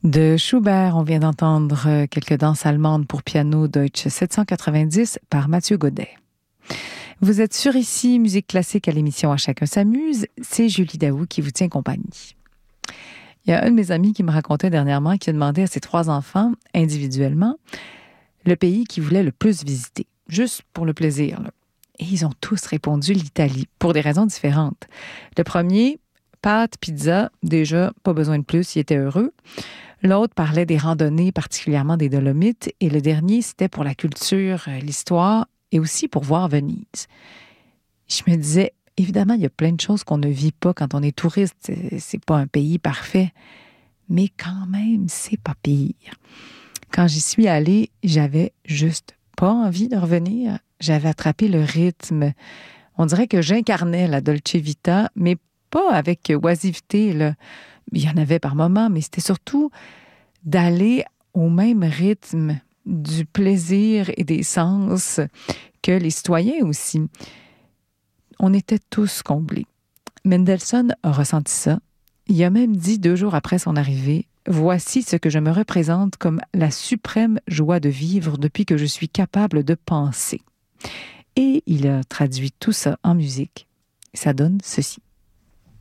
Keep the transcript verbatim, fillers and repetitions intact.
De Schubert, on vient d'entendre quelques danses allemandes pour piano Deutsche sept cent quatre-vingt-dix par Mathieu Godet. Vous êtes sur ici, Musique classique à l'émission À chacun s'amuse. C'est Julie Daou qui vous tient compagnie. Il y a un de mes amis qui me racontait dernièrement qui a demandé à ses trois enfants, individuellement, le pays qu'ils voulaient le plus visiter, juste pour le plaisir, là. Et ils ont tous répondu l'Italie, pour des raisons différentes. Le premier, pâtes, pizza, déjà, pas besoin de plus, il était heureux. L'autre parlait des randonnées, particulièrement des Dolomites. Et le dernier, c'était pour la culture, l'histoire et aussi pour voir Venise. Je me disais, évidemment, il y a plein de choses qu'on ne vit pas quand on est touriste. C'est pas un pays parfait. Mais quand même, c'est pas pire. Quand j'y suis allée, j'avais juste pas envie de revenir. J'avais attrapé le rythme. On dirait que j'incarnais la Dolce Vita, mais pas avec oisiveté, là. Il y en avait par moments, mais c'était surtout d'aller au même rythme du plaisir et des sens que les citoyens aussi. On était tous comblés. Mendelssohn a ressenti ça. Il a même dit deux jours après son arrivée, « Voici ce que je me représente comme la suprême joie de vivre depuis que je suis capable de penser. » Et il a traduit tout ça en musique. Ça donne ceci.